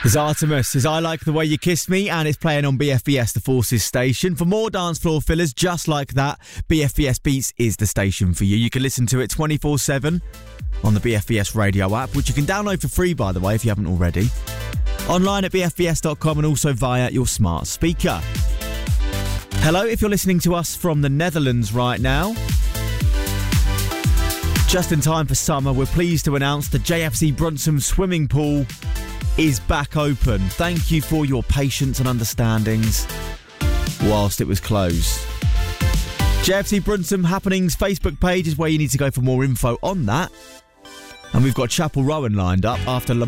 There's Artemis as I Like the Way You Kissed Me, and it's playing on BFBS, the Forces station. For more dance floor fillers just like that, BFBS Beats is the station for you. You can listen to it 24/7 on the BFBS radio app, which you can download for free, by the way, if you haven't already. Online at bfbs.com and also via your smart speaker. Hello, if you're listening to us from the Netherlands right now. Just in time for summer, we're pleased to announce the JFC Brunssum swimming pool is back open. Thank you for your patience and understandings whilst it was closed. JFC Brunssum Happenings Facebook page is where you need to go for more info on that. And we've got Chapel Rowan lined up after